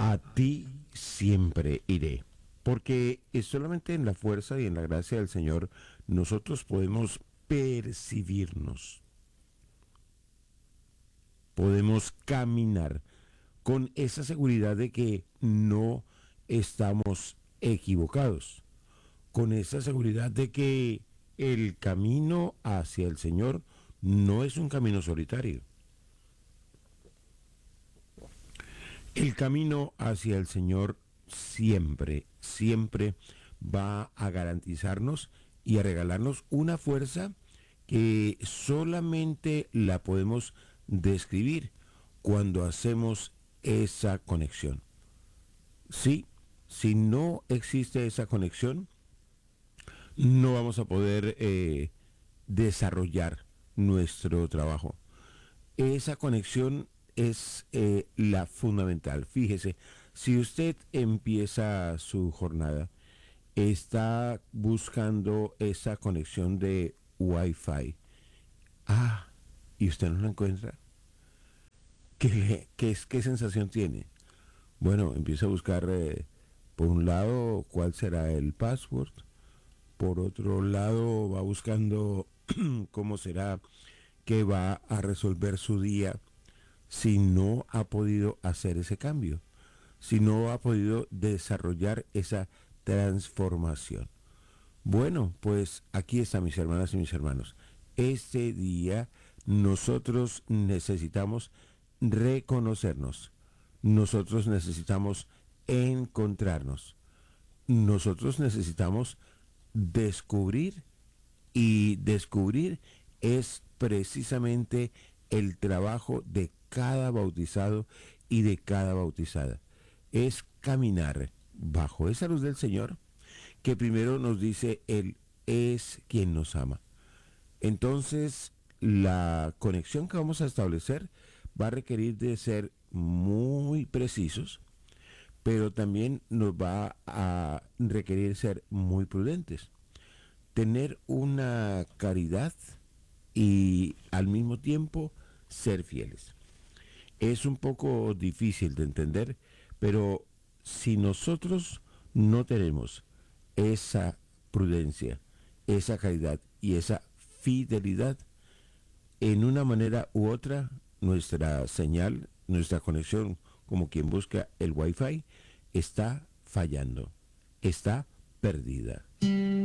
A ti siempre iré. Porque es solamente en la fuerza y en la gracia del Señor nosotros podemos percibirnos, podemos caminar con esa seguridad de que no estamos equivocados, con esa seguridad de que el camino hacia el Señor no es un camino solitario. El camino hacia el Señor siempre, siempre va a garantizarnos y a regalarnos una fuerza que solamente la podemos describir cuando hacemos esa conexión. Sí, si no existe esa conexión, no vamos a poder desarrollar nuestro trabajo. Esa conexión es la fundamental. Fíjese, si usted empieza su jornada, está buscando esa conexión de Wi-Fi. Ah, y usted no la encuentra. ¿Qué sensación tiene? Bueno, empieza a buscar, por un lado, cuál será el password. Por otro lado, va buscando cómo será que va a resolver su día si no ha podido hacer ese cambio, si no ha podido desarrollar esa transformación. Bueno, pues aquí está, mis hermanas y mis hermanos. Este día nosotros necesitamos reconocernos, nosotros necesitamos encontrarnos, nosotros necesitamos descubrir, y descubrir es precisamente el trabajo de cada bautizado y de cada bautizada. Es caminar bajo esa luz del Señor que primero nos dice Él es quien nos ama. Entonces, la conexión que vamos a establecer va a requerir de ser muy precisos, pero también nos va a requerir ser muy prudentes. Tener una caridad y al mismo tiempo ser fieles. Es un poco difícil de entender, pero si nosotros no tenemos esa prudencia, esa caridad y esa fidelidad, en una manera u otra, nuestra señal, nuestra conexión, como quien busca el Wi-Fi, está fallando, está perdida.